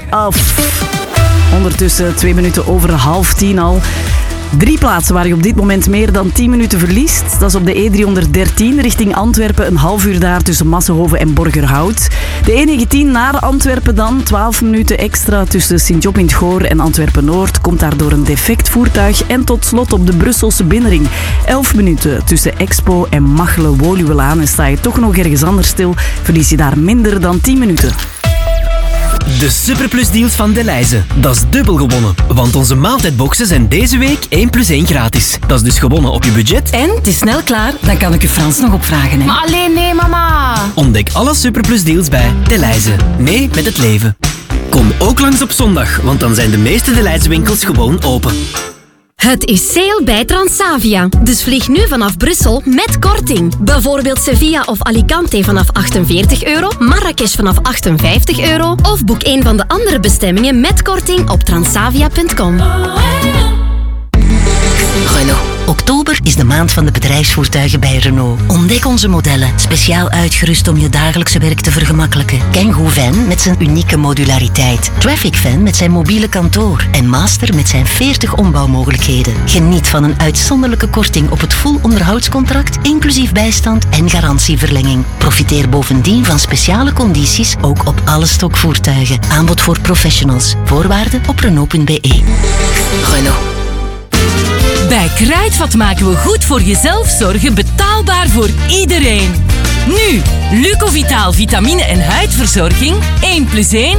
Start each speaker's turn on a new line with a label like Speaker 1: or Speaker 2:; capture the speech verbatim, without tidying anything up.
Speaker 1: af. Ondertussen twee minuten over half tien al. Drie plaatsen waar je op dit moment meer dan tien minuten verliest. Dat is op de E driehonderddertien richting Antwerpen, een half uur daar tussen Massenhoven en Borgerhout. De E negentien naar Antwerpen dan, twaalf minuten extra tussen Sint-Job in het Goor en Antwerpen-Noord. Komt daardoor een defect voertuig. En tot slot op de Brusselse binnenring. elf minuten tussen Expo en Machelen-Woluwelaan. En sta je toch nog ergens anders stil, verlies je daar minder dan tien minuten.
Speaker 2: De Superplus deals van Delhaize. Dat is dubbel gewonnen. Want onze maaltijdboxen zijn deze week één plus één gratis. Dat is dus gewonnen op je budget.
Speaker 3: En het is snel klaar, dan kan ik u Frans nog opvragen. Hè?
Speaker 4: Maar alleen nee, mama.
Speaker 2: Ontdek alle Superplus deals bij Delhaize. Mee met het leven. Kom ook langs op zondag, want dan zijn de meeste Delhaize winkels gewoon open.
Speaker 5: Het is sale bij Transavia. Dus vlieg nu vanaf Brussel met korting. Bijvoorbeeld Sevilla of Alicante vanaf achtenveertig euro, Marrakesh vanaf achtenvijftig euro of boek een van de andere bestemmingen met korting op transavia punt com.
Speaker 6: Renault. Oktober is de maand van de bedrijfsvoertuigen bij Renault. Ontdek onze modellen, speciaal uitgerust om je dagelijkse werk te vergemakkelijken. Kangoo Van met zijn unieke modulariteit. Traffic Van met zijn mobiele kantoor. En Master met zijn veertig ombouwmogelijkheden. Geniet van een uitzonderlijke korting op het full onderhoudscontract, inclusief bijstand en garantieverlenging. Profiteer bovendien van speciale condities ook op alle stokvoertuigen. Aanbod voor professionals. Voorwaarden op Renault punt be. Renault.
Speaker 7: Bij Kruidvat maken we goed voor jezelf zorgen betaalbaar voor iedereen. Nu, Lucovitaal vitamine en huidverzorging één plus één